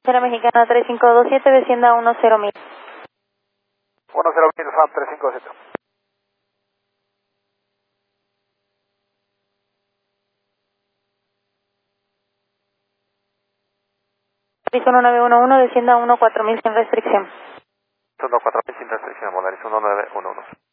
Sierra Mexicana 3527, descienda a 10.000. 10.000, SAP 357. Horizon 1911, descienda a 14.000 sin restricción. 14.000 sin restricción, Volaris 1911.